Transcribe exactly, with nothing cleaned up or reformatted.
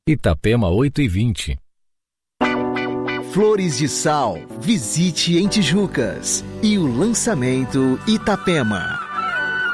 Itapema oito e vinte. Flores de Sal, visite em Tijucas. E o lançamento Itapema.